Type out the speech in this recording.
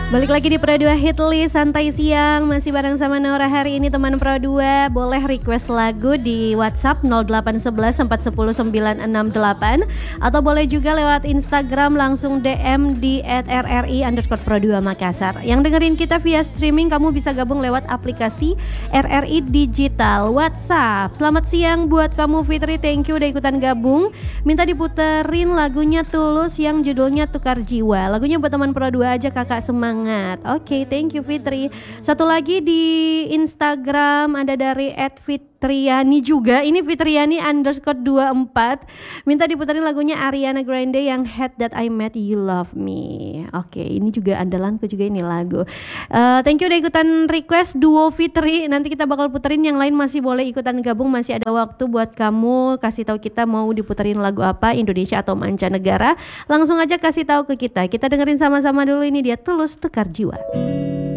Balik lagi di Pro 2 Hitlist Santai Siang. Masih bareng sama Nora hari ini teman Pro 2. Boleh request lagu di WhatsApp 0811 410 968. Atau boleh juga lewat Instagram langsung DM di @rri_pro2 Makassar. Yang dengerin kita via streaming, kamu bisa gabung lewat aplikasi RRI Digital WhatsApp. Selamat siang buat kamu Fitri, thank you udah ikutan gabung. Minta diputerin lagunya Tulus yang judulnya Tukar Jiwa. Lagunya buat teman Pro 2 aja, kakak semangat. Oke, thank you Fitri. Satu lagi di Instagram ada dari @fitriani juga. Ini Fitriani_24. Minta diputerin lagunya Ariana Grande yang Head That I Met You Love Me. Oke, ini juga andalanku juga ini lagu. Thank you udah ikutan request duo Fitri. Nanti kita bakal puterin, yang lain masih boleh ikutan gabung, masih ada waktu buat kamu kasih tahu kita mau diputerin lagu apa, Indonesia atau mancanegara. Langsung aja kasih tahu ke kita. Kita dengerin sama-sama dulu, ini dia Tulus Tukar Jiwa.